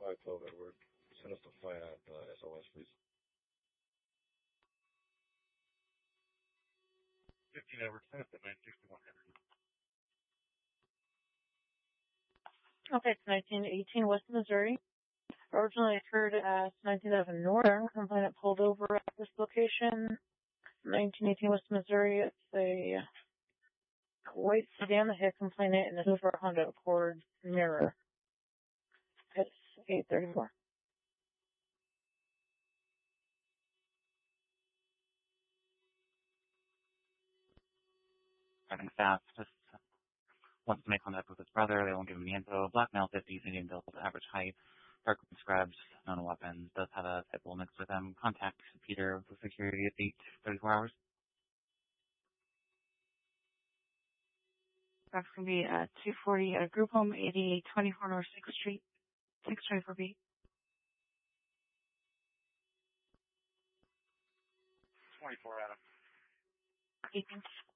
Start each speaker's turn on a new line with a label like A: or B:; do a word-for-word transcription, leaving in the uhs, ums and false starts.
A: five twelve Edward. Send us to flight at uh, S O S, please. fifteen Edward, send us to nine sixty-one Henry.
B: Okay, it's nineteen eighteen West Missouri. Originally occurred at nineteen eleven Northern. Complainant pulled over at this location. nineteen eighteen West Missouri. It's a white sedan that hit complainant in the Hoover Honda Accord mirror. It's eight thirty-four.
C: Driving fast, just wants to make contact with his brother. They won't give him the info. Black male, fifties, medium build, average height, dark scrubs, known weapons, does have a pit bull mixed with him. Contact Peter for security at eight thirty-four hours.
D: That's going to be uh, two forty at a group home, eighty-eight twenty-four North sixth Street, six twenty-four B.
A: twenty-four, Adam.
D: eighteen.